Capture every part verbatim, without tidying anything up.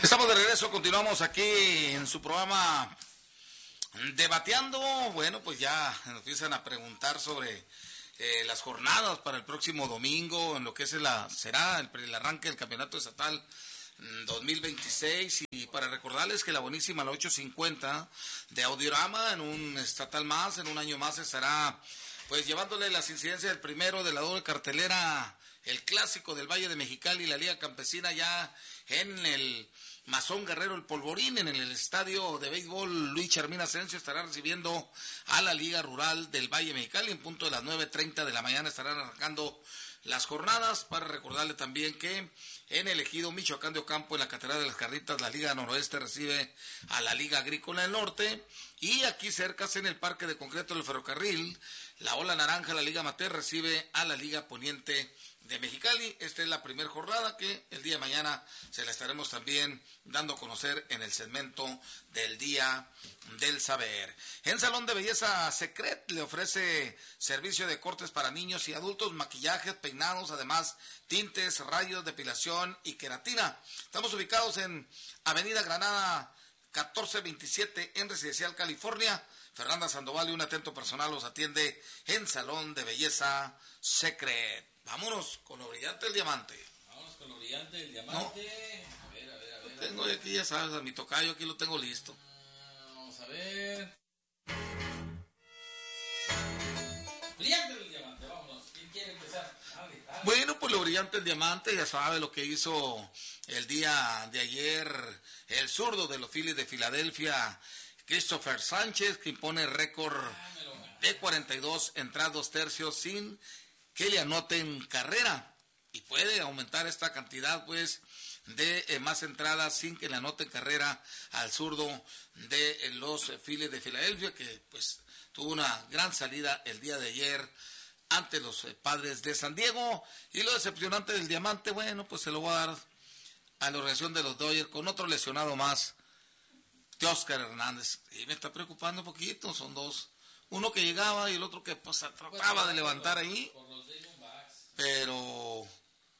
Estamos de regreso, continuamos aquí en su programa Debateando. Bueno, pues ya nos empiezan a preguntar sobre eh, las jornadas para el próximo domingo, en lo que es la, será el, el arranque del campeonato estatal dos mil veintiséis, y para recordarles que la buenísima, la ocho cincuenta de Audiorama, en un estatal más, en un año más, estará pues llevándole las incidencias del primero de la doble cartelera, el clásico del Valle de Mexicali y la Liga Campesina, ya en el Mazón Guerrero El Polvorín, en el estadio de béisbol Luis Charmín Asensio. Estará recibiendo a la Liga Rural del Valle de Mexicali. En punto de las nueve treinta de la mañana estarán arrancando las jornadas. Para recordarle también que en el ejido Michoacán de Ocampo, en la Catedral de las Carnitas, la Liga Noroeste recibe a la Liga Agrícola del Norte. Y aquí cerca, en el Parque de Concreto del Ferrocarril, la Ola Naranja, la Liga Amateur, recibe a la Liga Poniente de Mexicali. Esta es la primera jornada que el día de mañana se la estaremos también dando a conocer en el segmento del Día del Saber. En Salón de Belleza Secret le ofrece servicio de cortes para niños y adultos, maquillajes, peinados, además tintes, rayos, depilación y queratina. Estamos ubicados en Avenida Granada catorce veintisiete en Residencial California. Fernanda Sandoval y un atento personal los atiende en Salón de Belleza Secret. Vámonos con lo brillante del diamante. Vámonos con lo brillante del diamante. No. A ver, a ver, a ver. Lo tengo aquí, ya sabes, a mi tocayo, aquí lo tengo listo. Uh, vamos a ver. Brillante del diamante, vámonos. ¿Quién quiere empezar? Dale, dale. Bueno, pues lo brillante del diamante, ya sabe lo que hizo el día de ayer el zurdo de los Phillies de Filadelfia, Christopher Sánchez, que impone récord de cuarenta y dos entradas dos tercios sin que le anoten carrera, y puede aumentar esta cantidad pues de eh, más entradas sin que le anoten carrera al zurdo de eh, los Phillies de Filadelfia, que pues tuvo una gran salida el día de ayer ante los eh, Padres de San Diego. Y lo decepcionante del diamante, bueno, pues se lo voy a dar a la organización de los Dodgers con otro lesionado más, Teóscar Hernández, y me está preocupando un poquito. Son dos, uno que llegaba y el otro que pues trataba de levantar ahí, pero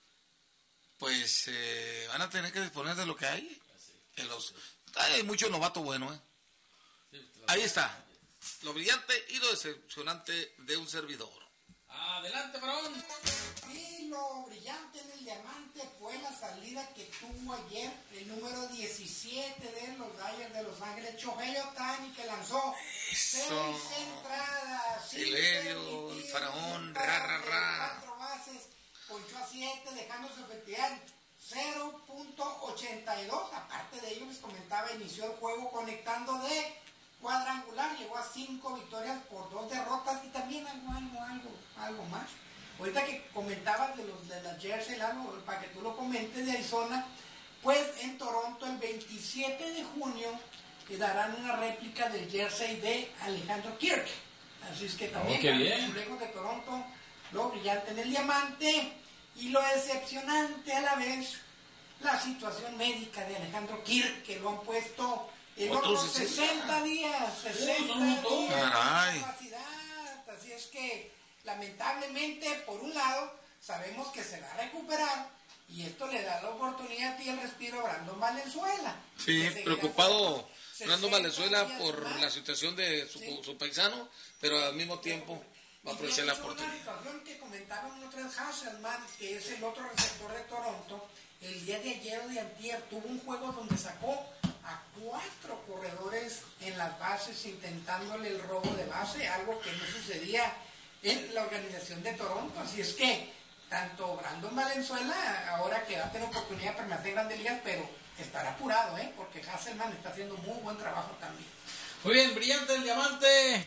pues eh, van a tener que disponer de lo que hay. En los, hay mucho novato bueno, ¿eh? Ahí está, lo brillante y lo decepcionante de un servidor. Adelante, varón. Y lo brillante en el diamante fue la salida que tuvo ayer el número diecisiete de los Dodgers de Los Ángeles, Shohei Ohtani, que lanzó seis entradas, Silverio, el faraón, ra, ra, ra. cuatro bases, ponchó a siete, dejando su efectividad cero punto ochenta y dos. Aparte de ello, les comentaba, inició el juego conectando de cuadrangular, llegó a cinco victorias por dos derrotas, y también algo, algo, algo, algo más. Ahorita que comentabas de los de la Jersey, algo, para que tú lo comentes, de Arizona, pues en Toronto el veintisiete de junio eh, darán una réplica del jersey de Alejandro Kirk. Así es que también, oh, qué bien. lejos de Toronto, lo brillante en el diamante y lo decepcionante a la vez, la situación médica de Alejandro Kirk, que lo han puesto en otros sesenta días, sesenta días de capacidad. Así es que lamentablemente, por un lado, sabemos que se va a recuperar, y esto le da la oportunidad y el respiro a Brandon Valenzuela. Sí, preocupado Brandon Valenzuela por más la situación de su, sí. su paisano, pero al mismo tiempo va a aprovechar la oportunidad. Una situación que comentaban otros, Hasselman, que es el otro receptor de Toronto, el día de ayer o de antier tuvo un juego donde sacó a cuatro corredores en las bases intentándole el robo de base, algo que no sucedía en la organización de Toronto. Así es que tanto Brandon Valenzuela, ahora que va a tener oportunidad de permanecer en Grandes Ligas, pero estará apurado, ¿eh? Porque Hasselman está haciendo muy buen trabajo también. Muy bien, brillante el diamante.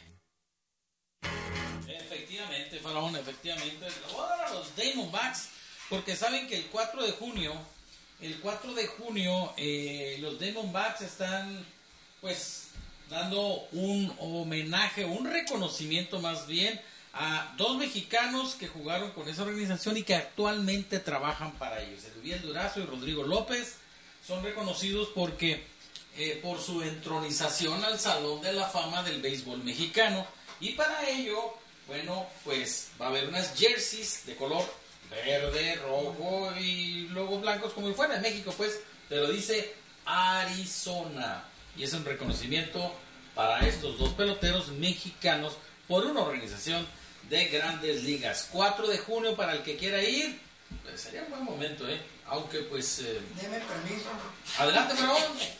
Efectivamente, Faraón, efectivamente. Ahora los Diamondbacks, porque saben que el cuatro de junio, el cuatro de junio, eh, los Diamondbacks están, pues, dando un homenaje, un reconocimiento más bien, a dos mexicanos que jugaron con esa organización y que actualmente trabajan para ellos. Erubiel Durazo y Rodrigo López son reconocidos porque eh, por su entronización al Salón de la Fama del Béisbol Mexicano, y para ello, bueno, pues va a haber unas jerseys de color verde, rojo y logos blancos como si fuera en México, pues, pero dice Arizona. Y es un reconocimiento para estos dos peloteros mexicanos por una organización de Grandes Ligas. cuatro de junio para el que quiera ir, pues sería un buen momento, ¿eh? Aunque pues... Eh... Deme permiso. Adelante, Faraón.